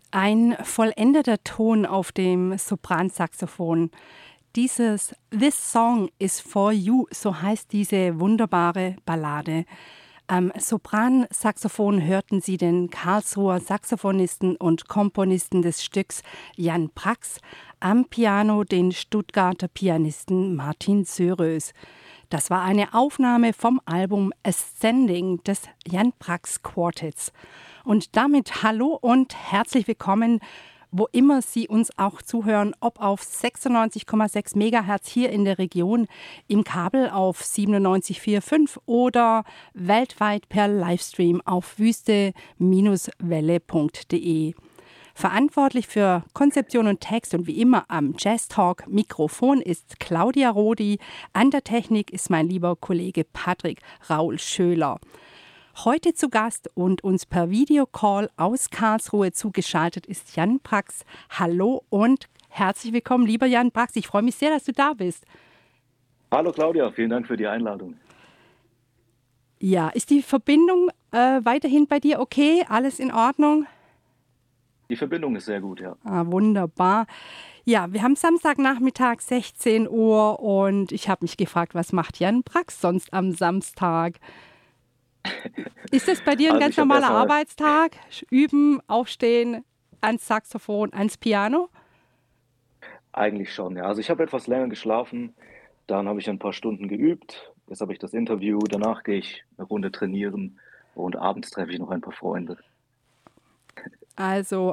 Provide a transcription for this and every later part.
Ein vollendeter Ton auf dem Sopransaxophon. Dieses This Song is for You, so heißt diese wunderbare Ballade. Am Sopransaxophon hörten Sie den Karlsruher Saxophonisten und Komponisten des Stücks Jan Brax, am Piano den Stuttgarter Pianisten Martin Sörös. Das war eine Aufnahme vom Album Ascending des Jan Brax Quartetts. Und damit hallo und herzlich willkommen, wo immer Sie uns auch zuhören, ob auf 96,6 Megahertz hier in der Region, im Kabel auf 97,45 oder weltweit per Livestream auf wüste-welle.de. Verantwortlich für Konzeption und Text und wie immer am Jazz Talk Mikrofon ist Claudia Rodi. An der Technik ist mein lieber Kollege Patrick Raul Schöler. Heute zu Gast und uns per Videocall aus Karlsruhe zugeschaltet ist Jan Brax. Hallo und herzlich willkommen, lieber Jan Brax. Ich freue mich sehr, dass du da bist. Hallo Claudia, vielen Dank für die Einladung. Ja, ist die Verbindung weiterhin bei dir okay? Alles in Ordnung? Die Verbindung ist sehr gut, ja. Wunderbar. Ja, wir haben Samstagnachmittag, 16 Uhr und ich habe mich gefragt, was macht Jan Brax sonst am Samstag? Ist das bei dir ein ganz normaler Arbeitstag? Üben, aufstehen, ans Saxophon, ans Piano? Eigentlich schon, ja. Also ich habe etwas länger geschlafen, dann habe ich ein paar Stunden geübt, jetzt habe ich das Interview, danach gehe ich eine Runde trainieren und abends treffe ich noch ein paar Freunde. Also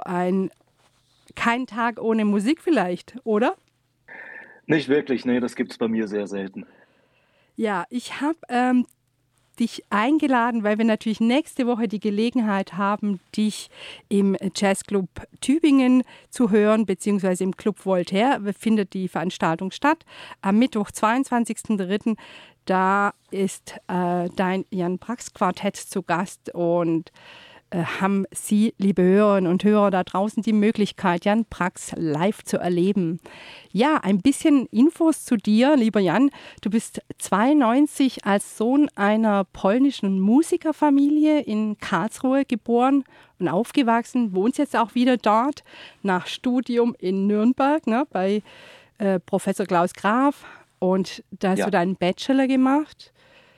kein Tag ohne Musik vielleicht, oder? Nicht wirklich, nee, das gibt es bei mir sehr selten. Ja, ich habe dich eingeladen, weil wir natürlich nächste Woche die Gelegenheit haben, dich im Jazzclub Tübingen zu hören, beziehungsweise im Club Voltaire findet die Veranstaltung statt. Am Mittwoch, 22.03. Da ist dein Jan Brax Quartett zu Gast und haben Sie, liebe Hörerinnen und Hörer da draußen, die Möglichkeit, Jan Brax live zu erleben. Ja, ein bisschen Infos zu dir, lieber Jan. Du bist 92 als Sohn einer polnischen Musikerfamilie in Karlsruhe geboren und aufgewachsen, wohnst jetzt auch wieder dort, nach Studium in Nürnberg, ne, bei Professor Klaus Graf. Und da hast du deinen Bachelor gemacht.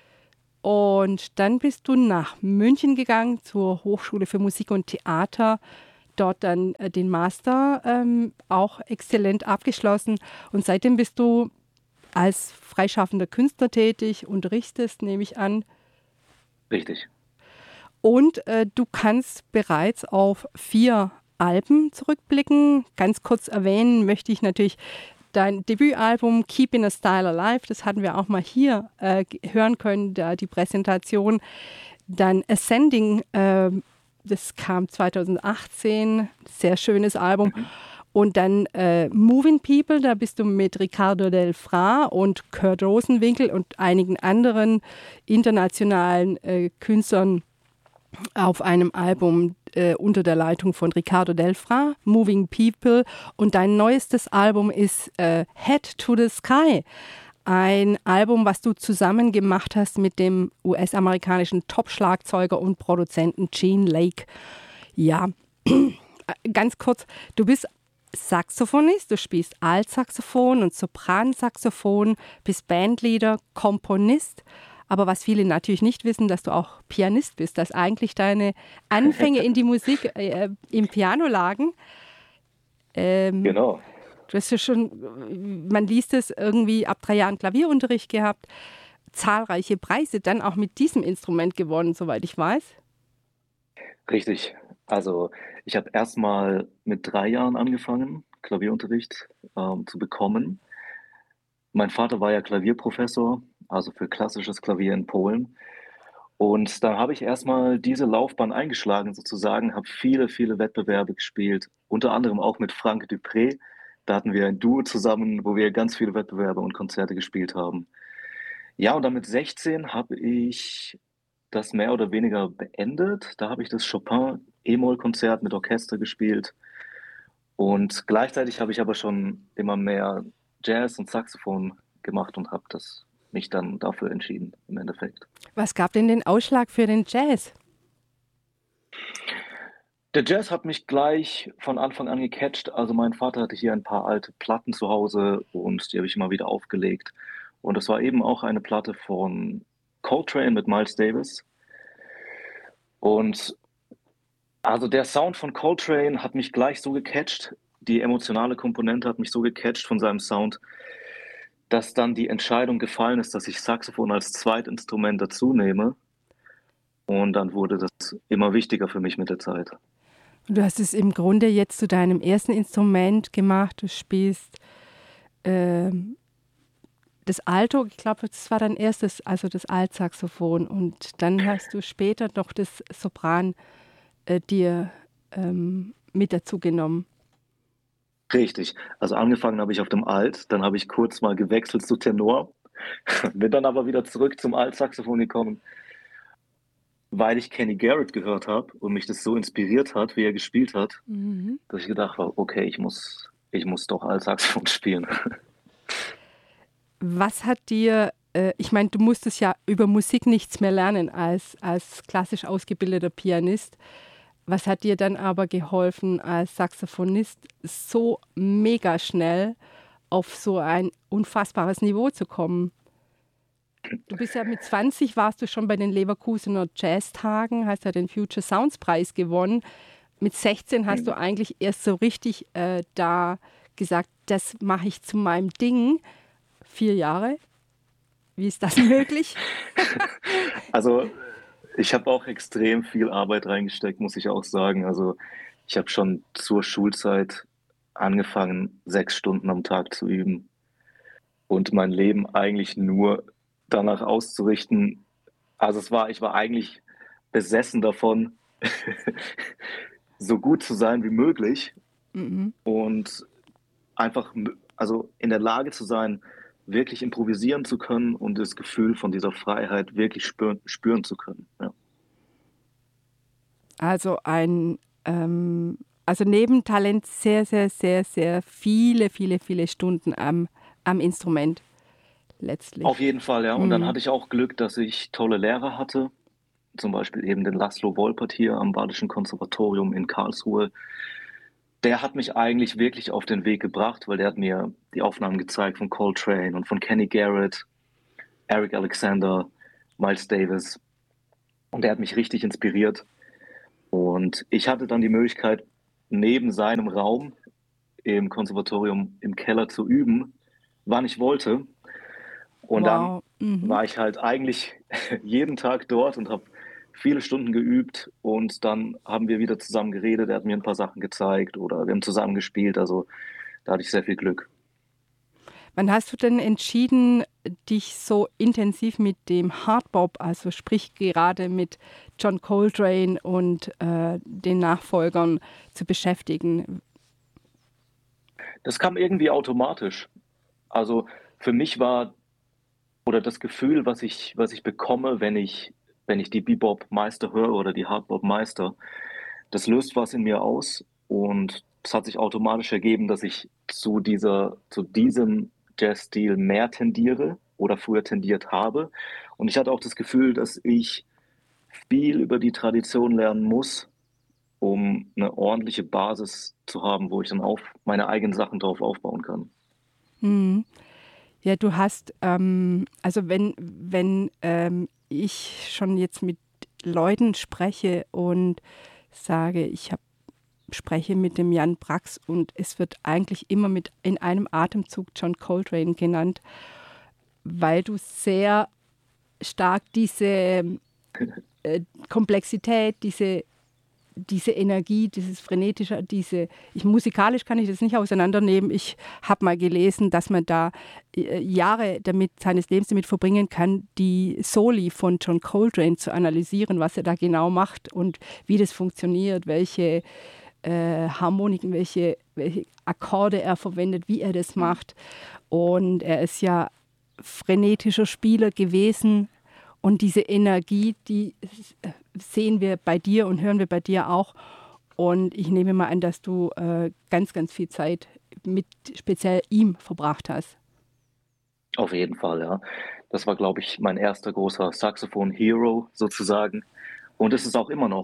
Und dann bist du nach München gegangen zur Hochschule für Musik und Theater, dort dann den Master auch exzellent abgeschlossen. Und seitdem bist du als freischaffender Künstler tätig, unterrichtest, nehme ich an. Richtig. Und du kannst bereits auf 4 Alben zurückblicken. Ganz kurz erwähnen möchte ich natürlich dein Debütalbum Keeping a Style Alive, das hatten wir auch mal hier hören können, die Präsentation. Dann Ascending, das kam 2018, sehr schönes Album. Und dann Moving People, da bist du mit Ricardo Del Fra und Kurt Rosenwinkel und einigen anderen internationalen Künstlern auf einem Album unter der Leitung von Ricardo Del Fra, Moving People. Und dein neuestes Album ist Head to the Sky. Ein Album, was du zusammen gemacht hast mit dem US-amerikanischen Top-Schlagzeuger und Produzenten Gene Lake. Ja, ganz kurz, du bist Saxophonist, du spielst Altsaxophon und Sopransaxophon, bist Bandleader, Komponist. Aber was viele natürlich nicht wissen, dass du auch Pianist bist, dass eigentlich deine Anfänge in die Musik im Piano lagen. Genau. Du hast ja schon, man liest es, irgendwie ab 3 Jahren Klavierunterricht gehabt, zahlreiche Preise dann auch mit diesem Instrument gewonnen, soweit ich weiß. Richtig. Also ich habe erstmal mit 3 Jahren angefangen, Klavierunterricht zu bekommen. Mein Vater war ja Klavierprofessor, also für klassisches Klavier in Polen. Und dann habe ich erstmal diese Laufbahn eingeschlagen sozusagen, habe viele, viele Wettbewerbe gespielt, unter anderem auch mit Frank Dupré. Da hatten wir ein Duo zusammen, wo wir ganz viele Wettbewerbe und Konzerte gespielt haben. Ja, und dann mit 16 habe ich das mehr oder weniger beendet. Da habe ich das Chopin E-Moll-Konzert mit Orchester gespielt. Und gleichzeitig habe ich aber schon immer mehr Jazz und Saxophon gemacht und habe mich dann dafür entschieden im Endeffekt. Was gab denn den Ausschlag für den Jazz? Der Jazz hat mich gleich von Anfang an gecatcht. Also, mein Vater hatte hier ein paar alte Platten zu Hause und die habe ich immer wieder aufgelegt. Und das war eben auch eine Platte von Coltrane mit Miles Davis. Und also, der Sound von Coltrane hat mich gleich so gecatcht. Die emotionale Komponente hat mich so gecatcht von seinem Sound, dass dann die Entscheidung gefallen ist, dass ich Saxophon als Zweitinstrument dazu nehme. Und dann wurde das immer wichtiger für mich mit der Zeit. Und du hast es im Grunde jetzt zu deinem ersten Instrument gemacht. Du spielst ähm, das Alto, ich glaube, das war dein erstes, also das Altsaxophon. Und dann hast du später noch das Sopran dir mit dazu genommen. Richtig. Also, angefangen habe ich auf dem Alt, dann habe ich kurz mal gewechselt zu Tenor, bin dann aber wieder zurück zum Altsaxophon gekommen, weil ich Kenny Garrett gehört habe und mich das so inspiriert hat, wie er gespielt hat, Mhm. dass ich gedacht habe: „Okay, ich muss doch Altsaxophon spielen." Was hat dir, ich meine, du musstest ja über Musik nichts mehr lernen als klassisch ausgebildeter Pianist. Was hat dir dann aber geholfen, als Saxophonist so mega schnell auf so ein unfassbares Niveau zu kommen? Du bist ja mit 20 warst du schon bei den Leverkusener Jazztagen, hast ja den Future Sounds Preis gewonnen. Mit 16 hast du Mhm. eigentlich erst so richtig da gesagt, das mache ich zu meinem Ding. 4 Jahre. Wie ist das möglich? Also, ich habe auch extrem viel Arbeit reingesteckt, muss ich auch sagen. Also, ich habe schon zur Schulzeit angefangen, 6 Stunden am Tag zu üben und mein Leben eigentlich nur danach auszurichten. Also, ich war eigentlich besessen davon, so gut zu sein wie möglich Mhm. und einfach also, in der Lage zu sein, wirklich improvisieren zu können und das Gefühl von dieser Freiheit wirklich spüren zu können, ja. Also ähm, also neben Talent sehr, sehr, sehr, sehr viele, viele, viele Stunden am Instrument Auf letztlich. jeden Fall, ja. Und dann Mhm. hatte ich auch Glück, dass ich tolle Lehrer hatte, zum Beispiel eben den Laszlo Wolpert hier am Badischen Konservatorium in Karlsruhe. Der hat mich eigentlich wirklich auf den Weg gebracht, weil der hat mir die Aufnahmen gezeigt von Coltrane und von Kenny Garrett, Eric Alexander, Miles Davis. Und der hat mich richtig inspiriert. Und ich hatte dann die Möglichkeit, neben seinem Raum im Konservatorium im Keller zu üben, wann ich wollte. Und dann Wow. Mhm. war ich halt eigentlich jeden Tag dort und habe viele Stunden geübt und dann haben wir wieder zusammen geredet. Er hat mir ein paar Sachen gezeigt oder wir haben zusammen gespielt. Also, da hatte ich sehr viel Glück. Wann hast du denn entschieden, dich so intensiv mit dem Hardbop, also sprich gerade mit John Coltrane und den Nachfolgern zu beschäftigen? Das kam irgendwie automatisch. Also, für mich war oder das Gefühl, was ich bekomme, wenn ich die Bebop-Meister höre oder die Hardbop-Meister, das löst was in mir aus und es hat sich automatisch ergeben, dass ich zu diesem Jazzstil mehr tendiere oder früher tendiert habe. Und ich hatte auch das Gefühl, dass ich viel über die Tradition lernen muss, um eine ordentliche Basis zu haben, wo ich dann auf meine eigenen Sachen drauf aufbauen kann. Mhm. Ja, du hast, also wenn ich schon jetzt mit Leuten spreche und sage, spreche mit dem Jan Brax und es wird eigentlich immer mit in einem Atemzug John Coltrane genannt, weil du sehr stark diese Komplexität, diese Energie, dieses frenetische, musikalisch kann ich das nicht auseinandernehmen. Ich habe mal gelesen, dass man da Jahre seines Lebens damit verbringen kann, die Soli von John Coltrane zu analysieren, was er da genau macht und wie das funktioniert, welche Harmoniken, welche Akkorde er verwendet, wie er das macht. Und er ist ja frenetischer Spieler gewesen. Und diese Energie, die sehen wir bei dir und hören wir bei dir auch. Und ich nehme mal an, dass du ganz, ganz viel Zeit mit speziell ihm verbracht hast. Auf jeden Fall, ja. Das war, glaube ich, mein erster großer Saxophon-Hero sozusagen und ist es auch immer noch.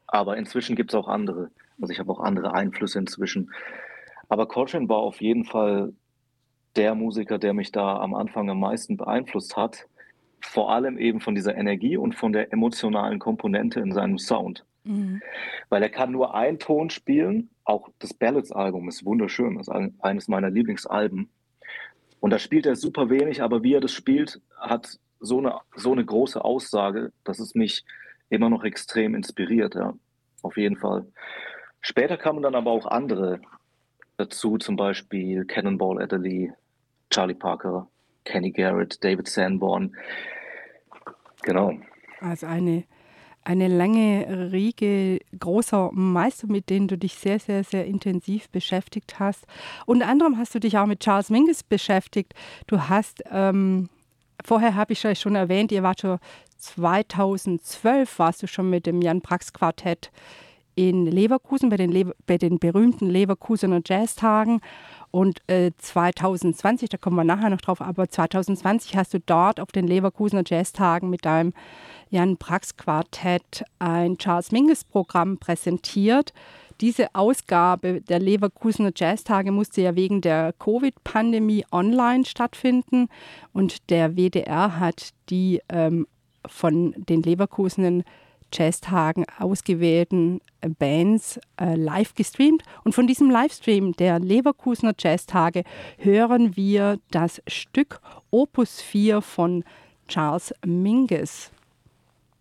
Aber inzwischen gibt es auch andere. Also ich habe auch andere Einflüsse inzwischen. Aber Coltrane war auf jeden Fall der Musiker, der mich da am Anfang am meisten beeinflusst hat. Vor allem eben von dieser Energie und von der emotionalen Komponente in seinem Sound. Mhm. Weil er kann nur einen Ton spielen. Auch das Ballads-Album ist wunderschön. Das ist eines meiner Lieblingsalben. Und da spielt er super wenig, aber wie er das spielt, hat so eine große Aussage, dass es mich immer noch extrem inspiriert, ja. Auf jeden Fall. Später kamen dann aber auch andere dazu, zum Beispiel Cannonball Adderley, Charlie Parker, Kenny Garrett, David Sanborn. Genau. Also eine lange Riege großer Meister, mit denen du dich sehr, sehr, sehr intensiv beschäftigt hast. Unter anderem hast du dich auch mit Charles Mingus beschäftigt. Du hast, vorher habe ich schon erwähnt, ihr wart schon 2012, warst du schon mit dem Jan Brax Quartett in Leverkusen, bei den berühmten Leverkusener Jazztagen. Und 2020, da kommen wir nachher noch drauf, aber 2020 hast du dort auf den Leverkusener Jazztagen mit deinem Jan Brax Quartett ein Charles Mingus Programm präsentiert. Diese Ausgabe der Leverkusener Jazztage musste ja wegen der Covid-Pandemie online stattfinden und der WDR hat die von den Leverkusener Jazztagen ausgewählten Bands live gestreamt. Und von diesem Livestream der Leverkusener Jazztage hören wir das Stück Opus 4 von Charles Mingus.